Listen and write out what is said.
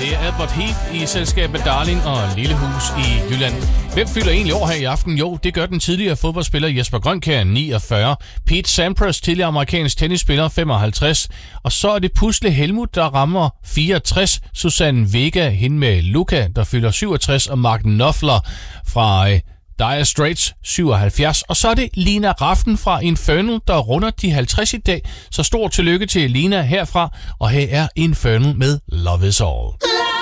Det er Albert Heath i selskab med Darling og Lillehus i Jylland. Hvem fylder egentlig år her i aften? Jo, det gør den tidligere fodboldspiller Jesper Grønkjær, 49. Pete Sampras, tidligere amerikansk tennisspiller, 55. Og så er det Pusle Helmut, der rammer 64. Susanne Vega, hende med Luca, der fylder 67. Og Mark Knopfler fra Dire Straits, 77. Og så er det Lina Rafn fra Infernal, der runder de 50 i dag. Så stort tillykke til Lina herfra. Og her er Infernal med Love Is All.